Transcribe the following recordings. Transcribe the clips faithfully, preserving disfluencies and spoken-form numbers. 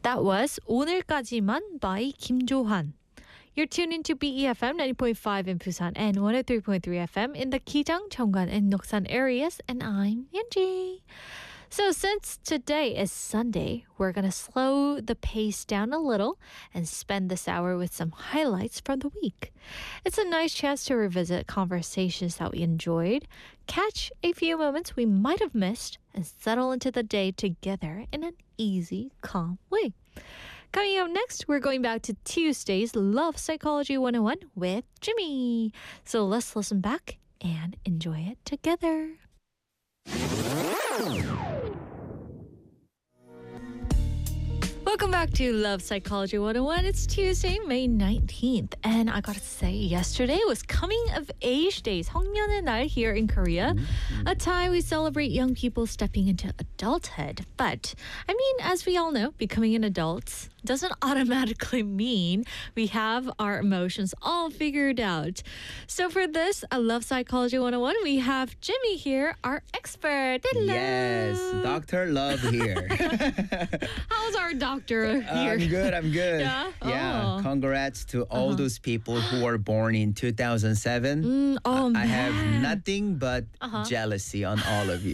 That was 오늘까지만 by 김조한. You're tuned into B E F M ninety point five in Busan and one oh three point three F M in the Kijang, Cheonggan, and Noksan areas, and I'm Yeonji. So since today is Sunday, we're going to slow the pace down a little and spend this hour with some highlights from the week. It's a nice chance to revisit conversations that we enjoyed, catch a few moments we might have missed, and settle into the day together in an easy, calm way. Coming up next, we're going back to Tuesday's Love Psychology one oh one with Jimmy. So let's listen back and enjoy it together. Welcome back to Love Psychology one oh one. It's Tuesday, May nineteenth. And I gotta say, yesterday was Coming of Age Day, 성년의 날 here in Korea. Mm-hmm. A time we celebrate young people stepping into adulthood. But, I mean, as we all know, becoming an adult doesn't automatically mean we have our emotions all figured out. So for this, I Love Psychology one oh one, we have Jimmy here, our expert. Hello. Yes, Doctor Love here. How's our doctor here? I'm good, I'm good. Yeah? Yeah, oh. Congrats to all uh-huh. those people who were born in two thousand seven. Mm, oh, I man. have nothing but uh-huh. jealousy on all of you.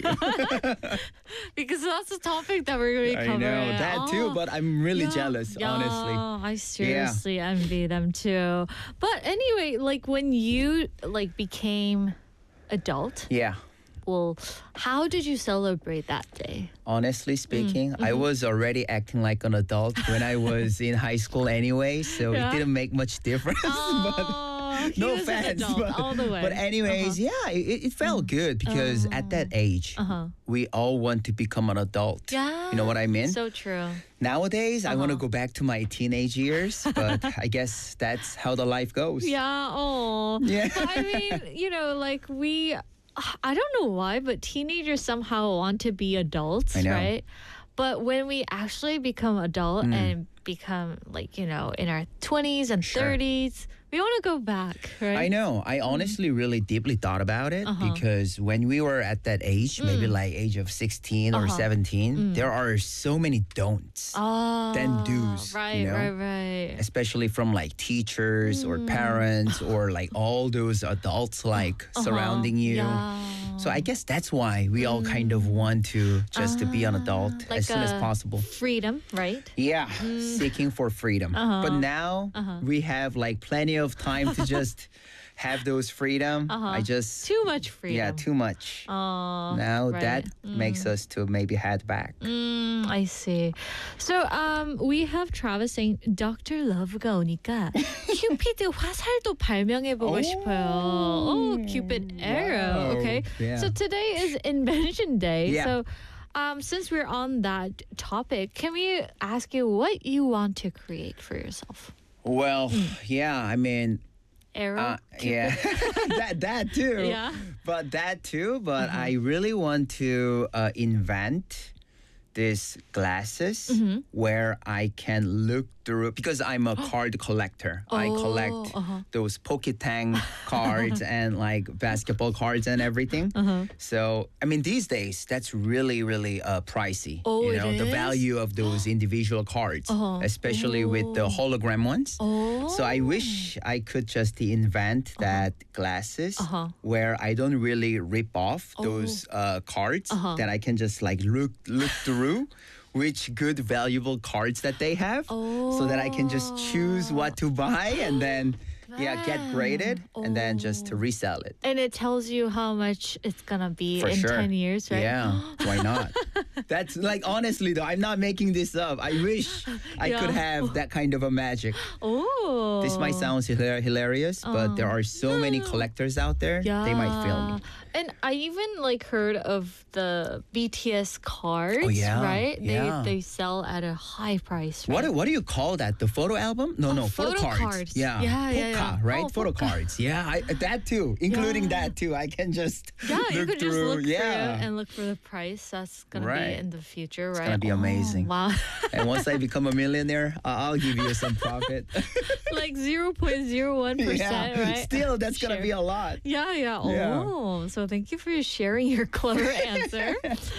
Because that's the topic that we're going to be covering. I know, that oh. too, but I'm really yeah. jealous, yeah, honestly. I seriously yeah. envy them too. But anyway, like when you like became adult, yeah. well, how did you celebrate that day? Honestly speaking, mm, mm-hmm. I was already acting like an adult when I was in high school anyway, so yeah. it didn't make much difference. Oh. but He no was offense, an adult but, all the way. but anyways, uh-huh. yeah, it, it felt mm. good because uh, at that age, uh-huh. we all want to become an adult. Yeah, you know what I mean? So true. Nowadays, uh-huh. I want to go back to my teenage years, but I guess that's how the life goes. Yeah. Oh. Yeah. But I mean, you know, like we, I don't know why, but teenagers somehow want to be adults, I know. right? But when we actually become adult mm. and become like, you know, in our twenties and sure. thirties, we want to go back, right? I know. I honestly mm. really deeply thought about it uh-huh. because when we were at that age, mm. maybe like age of sixteen uh-huh. or seventeen, mm. there are so many don'ts oh, than do's. Right, you know? right, right. Especially from like teachers mm. or parents or like all those adults like uh-huh. surrounding you. Yeah. So I guess that's why we all kind of want to just uh, to be an adult like as soon as possible. Freedom, right? Yeah, mm. seeking for freedom. Uh-huh. But now uh-huh. we have like plenty of time to just have those freedom. Uh-huh. I just too much freedom. Yeah, too much. Uh, now right. that mm. makes us to maybe head back. Mm, I see. So um, we have Travis saying Doctor Love가 오니까 큐피드 화살도 발명해보고 싶어요. Oh, Cupid arrow. Wow. Okay. Yeah. So today is Invention Day. Yeah. So um, since we're on that topic, can we ask you what you want to create for yourself? Well, mm. yeah, I mean, arrow. Uh, yeah, that that too. Yeah. But that too. But uh-huh. I really want to uh, invent these glasses mm-hmm. where I can look through because I'm a card collector. Oh, I collect uh-huh. those Poketang cards and like basketball cards and everything. Uh-huh. So I mean, these days that's really really uh, pricey. Oh, you know it the is? value of those individual cards, uh-huh. especially oh. with the hologram ones. Oh. So I wish I could just invent that uh-huh. glasses uh-huh. where I don't really rip off oh. those uh, cards uh-huh. that I can just like look look through which good valuable cards that they have oh. so that I can just choose what to buy and then yeah get graded oh. and then just to resell it. And it tells you how much it's gonna be For in sure. ten years, right? Yeah, why not? That's like honestly though, I'm not making this up. I wish I yeah. could have that kind of a magic. Oh, This might sound hilar- hilarious, uh, but there are so many collectors out there. Yeah. They might feel me. And I even like heard of the B T S cards, Oh, yeah. right? Yeah. They they sell at a high price. Right? What do- what do you call that? The photo album? No, Oh, no, photo, photo cards. cards. Yeah, Yeah, yeah, Poca, yeah. right? Oh, photo Poca. cards. Yeah, I, that too, including Yeah. that too. I can just Yeah, look you could through. just look yeah, through it and look for the price. That's gonna Right. be in the future, right? It's gonna be amazing. Oh, wow. And once I become a millionaire, uh, I'll give you some profit. Like zero point zero one percent, yeah, right? still that's gonna Share. be a lot. Yeah, yeah. Yeah. Oh, so thank you for sharing your clever answer.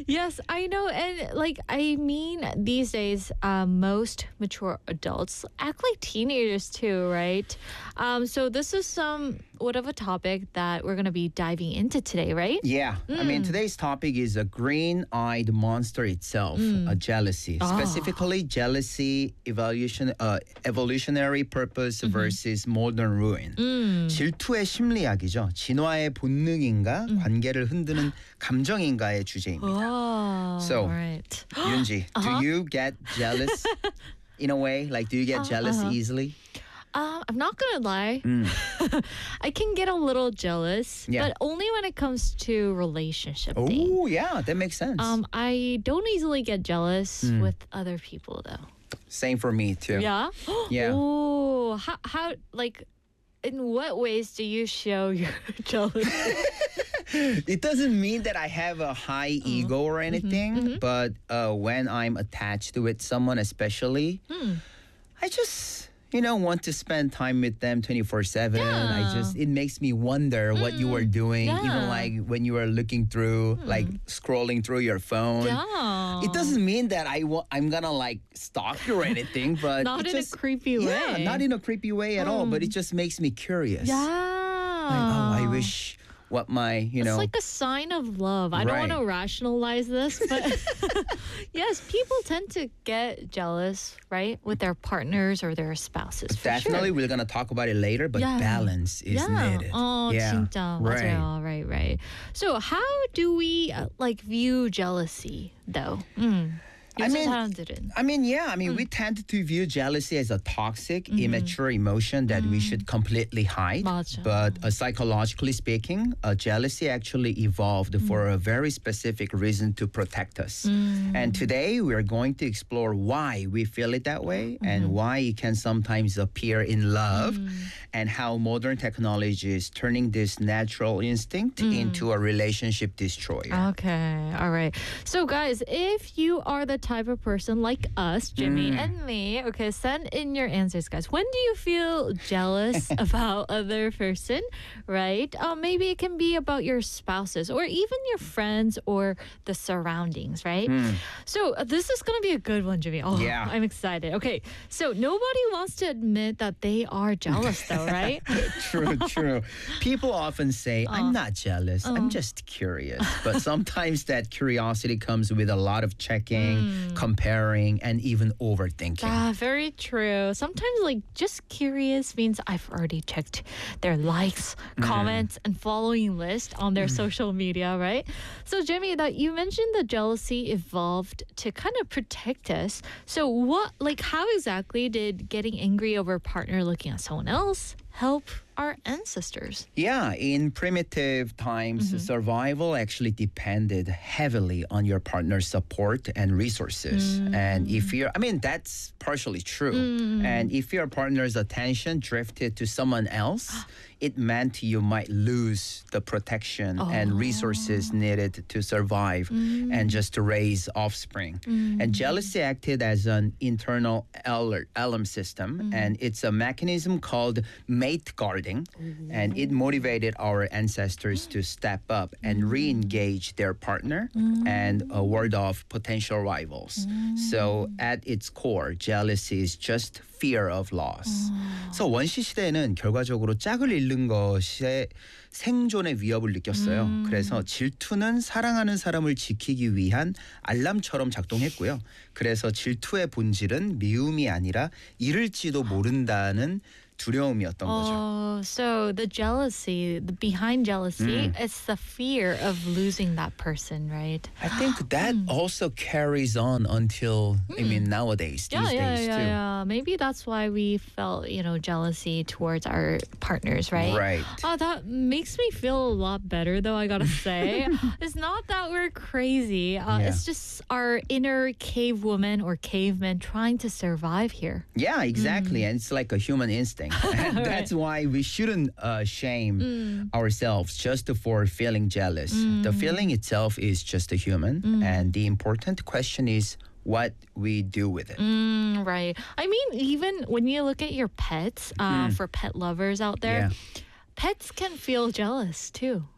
Yes, I know. And like, I mean, these days, uh, most mature adults act like teenagers too, right? Um, so this is some what of a topic that we're going to be diving into today, right? Yeah. I mean, Mm. today's topic is a green-eyed monster itself, Mm. a jealousy. Ah. Specifically, jealousy, evolution, uh, evolutionary purpose versus modern ruin. 음. 질투의 심리학이죠. 진화의 본능인가, 관계를 흔드는 감정인가의 주제입니다. Oh, So, all right. 윤지, Uh-huh. do you get jealous in a way? Like, do you get jealous uh-huh. easily? Um, I'm not gonna lie. Mm. I can get a little jealous, Yeah. but only when it comes to relationship things. Oh, yeah, that makes sense. Um, I don't easily get jealous Mm. with other people though. Same for me too. Yeah. Yeah. Oh, how how like, in what ways do you show your jealousy? It doesn't mean that I have a high Uh-huh. ego or Mm-hmm, anything, but uh, when I'm attached with someone, especially, Hmm. I just, you know, want to spend time with them twenty-four seven. I Yeah. just, it makes me wonder what you were doing, yeah. even like when you were looking through, like scrolling through your phone. Yeah. It doesn't mean that I wa- I'm gonna like stalk you or anything, but Not it in just, a creepy way. Yeah, not in a creepy way at all, but it just makes me curious. Yeah. Like, oh, I wish what my, you It's know. like a sign of love. I don't want to Right. rationalize this, but yes, people tend to get jealous, right, with their partners or their spouses. For Definitely, sure. we're gonna talk about it later, but Yeah. balance is yeah. needed. Oh, yeah, 진짜. right. 맞아요. Right, right. So, how do we uh, like view jealousy, though? 음. I 요즘 mean, 사람들은. I mean, yeah, I mean, Mm. we tend to view jealousy as a toxic, Mm-hmm. immature emotion that we Mm. should completely hide. 맞아. But uh, psychologically speaking, uh, jealousy actually evolved Mm. for a very specific reason to protect us. Mm. And today we are going to explore why we feel it that way Mm-hmm. and why it can sometimes appear in love Mm. and how modern technology is turning this natural instinct Mm. into a relationship destroyer. Okay, all right. So, guys, if you are the type of person like us, Jimmy Mm. and me, okay, send in your answers, guys. When do you feel jealous about other person, right? Uh, maybe it can be about your spouses or even your friends or the surroundings, right? So, uh, this is going to be a good one, Jimmy. Oh, Yeah. I'm excited. Okay, so nobody wants to admit that they are jealous, though, right? True, true. People often say, I'm Uh. not jealous, I'm just curious. But sometimes that curiosity comes with a lot of checking, comparing, and even overthinking. Ah, very true. Sometimes, like, just curious means I've already checked their likes, comments, and following list on their social media, right? So, Jimmy, that you mentioned the jealousy evolved to kind of protect us. So, what, like, how exactly did getting angry over a partner looking at someone else help our ancestors? Yeah, in primitive times, Mm-hmm. survival actually depended heavily on your partner's support and resources. Mm. And if you're, I mean, that's partially true. And if your partner's attention drifted to someone else, it meant you might lose the protection and resources Oh. needed to survive Mm. and just to raise offspring. And jealousy acted as an internal alert, alarm system, Mm. and it's a mechanism called mate guarding, and it motivated our ancestors to step up and re-engage their partner and uh, ward off potential rivals. So at its core, jealousy is just fear of loss. So 원시 시대에는 결과적으로 짝을 잃는 것에 생존의 위협을 느꼈어요. 그래서 질투는 사랑하는 사람을 지키기 위한 알람처럼 작동했고요. 그래서 질투의 본질은 미움이 아니라 잃을지도 모른다는 두려움이었던 거죠. Oh, so the jealousy, the behind jealousy, it's the fear of losing that person, right? I think that also carries on until I mean nowadays, these Yeah, yeah, days yeah, too. yeah. Maybe that's why we felt, you know, jealousy towards our partners, right? Right. Oh, that makes me feel a lot better, though, I gotta say. It's not that we're crazy. Uh, Yeah. It's just our inner cave woman or caveman trying to survive here. Yeah, exactly. And it's like a human instinct. And that's why we shouldn't uh, shame ourselves just for feeling jealous. The feeling itself is just a human. And the important question is what we do with it. Mm, right. I mean, even when you look at your pets, uh, for pet lovers out there, Yeah. pets can feel jealous too,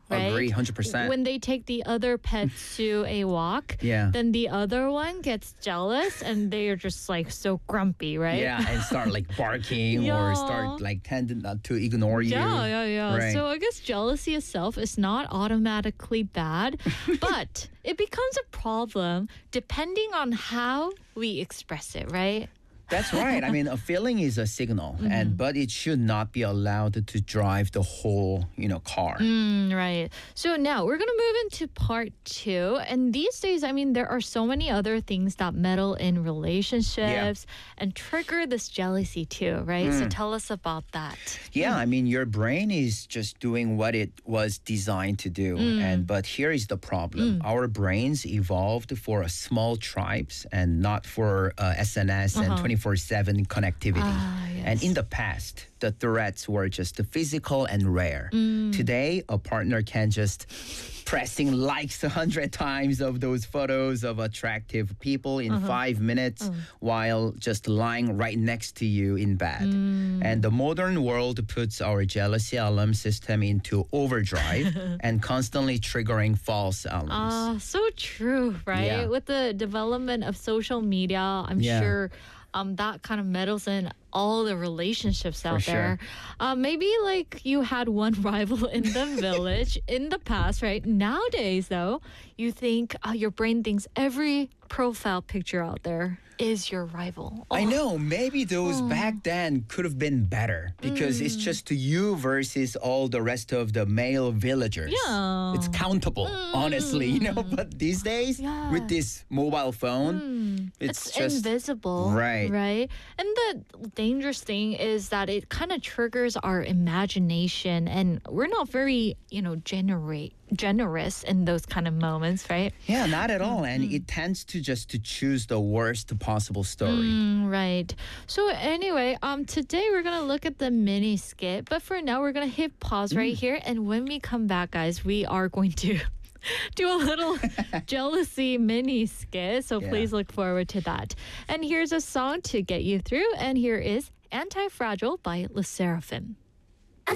right? Agree, one hundred percent. When they take the other pets to a walk, Yeah. then the other one gets jealous and they are just like so grumpy, right? Yeah, and start like barking Yeah. or start like tending not to ignore you. Yeah, yeah, yeah. Right. So I guess jealousy itself is not automatically bad, but it becomes a problem depending on how we express it, right? That's right. I mean, a feeling is a signal, and but it should not be allowed to drive the whole, you know, car. Mm, right. So now we're going to move into part two. And these days, I mean, there are so many other things that meddle in relationships and trigger this jealousy too, right? So tell us about that. Yeah, I mean, your brain is just doing what it was designed to do, and but here is the problem: our brains evolved for a small tribes and not for uh, S N S and twenty-four seven connectivity. Ah, And yes. in the past, the threats were just physical and rare. Today, a partner can just pressing likes a hundred times of those photos of attractive people in five minutes while just lying right next to you in bed. And the modern world puts our jealousy alarm system into overdrive and constantly triggering false alarms. Ah, so true, right? Yeah. With the development of social media, I'm Yeah. sure um, that kind of meddles in all the relationships out sure. there. Uh, maybe like you had one rival in the village in the past, right? Nowadays, though, you think uh, your brain thinks every profile picture out there is your rival. I Oh. know, maybe those Hmm. back then could have been better because it's just you versus all the rest of the male villagers. Yeah. It's countable, honestly, you know. But these days, Yeah. with this mobile phone, It's, it's, just invisible, Right. Right, and the dangerous thing is that it kind of triggers our imagination, and we're not very, you know, generate generous in those kind of moments, right? yeah, not at all. And it tends to just to choose the worst possible story. Mm, right. So anyway, um, today we're gonna look at the mini skit, but for now we're gonna hit pause right here, and when we come back, guys, we are going to do a little jealousy mini skit. So Yeah. please look forward to that. And here's a song to get you through, and here is Anti-Fragile by Le Seraphim.